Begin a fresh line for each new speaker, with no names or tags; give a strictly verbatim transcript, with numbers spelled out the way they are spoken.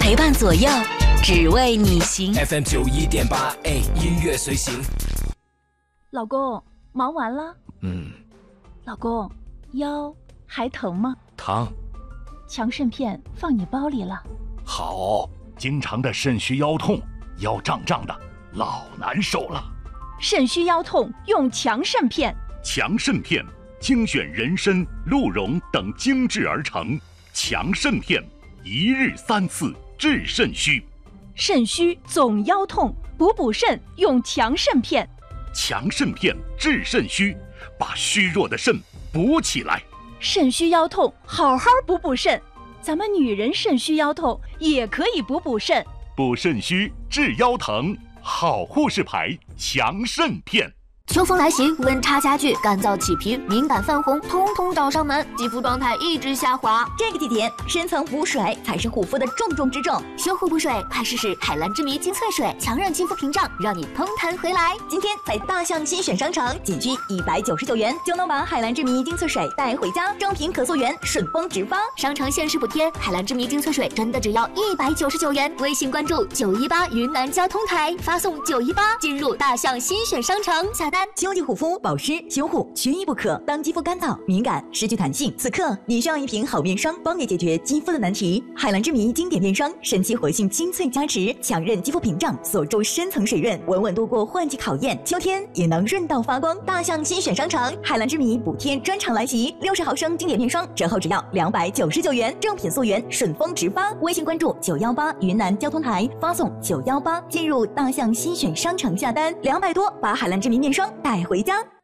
陪伴左右，只为你行。
F M 九一点八 A 音乐随行。
老公，忙完了？
嗯。
老公，腰还疼吗？
疼。
强肾片放你包里了。
好，经常的肾虚腰痛，腰胀胀的，老难受了。
肾虚腰痛用强肾片。
强肾片精选人参、鹿茸等精制而成，强肾片一日三次治肾虚。
肾虚总腰痛，补补肾用强肾片。
强肾片治肾虚，把虚弱的肾补起来。
肾虚腰痛，好好补补肾。咱们女人肾虚腰痛也可以补补肾。
补肾虚治腰疼，好护士牌强肾片。
秋风来袭，温差加剧，干燥起皮，敏感泛红，通通找上门，肌肤状态一直下滑。
这个季节，深层补水才是护肤的重中之重。
修护补水，快试试海蓝之谜精粹水，强韧肌肤屏障，让你通弹回来。
今天在大象新选商城，仅需一百九十九元就能把海蓝之谜精粹水带回家，正品可溯源，顺丰直发。
商城限时补贴，海蓝之谜精粹水真的只要一百九十九元。微信关注九一八云南交通台，发送九一八进入大象新选商城下单。
秋季护肤保湿修护缺一不可。当肌肤干燥、敏感、失去弹性，此刻你需要一瓶好面霜，帮你解决肌肤的难题。海蓝之谜经典面霜，神奇活性精粹加持，强韧肌肤屏障，锁住深层水润，稳稳度过换季考验，秋天也能润到发光。大象新选商城，海蓝之谜补贴专场来袭，六十毫升经典面霜折后只要两百九十九元，正品溯源，顺丰直发。微信关注九一八云南交通台，发送九一八进入大象新选商城下单，两百多把海蓝之谜面霜带回家。